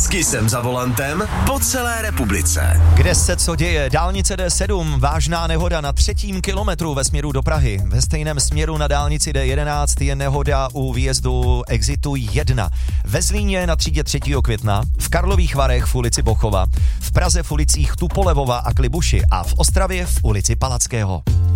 Vždycky jsem za volantem po celé republice. Kde se co děje? Dálnice D7, vážná nehoda na 3. kilometru ve směru do Prahy. Ve stejném směru na dálnici D11 je nehoda u výjezdu Exitu 1. Ve Zlíně na třídě 3. května, v Karlových Varech v ulici Bochova, v Praze v ulicích Tupolevova a Klibuši a v Ostravě v ulici Palackého.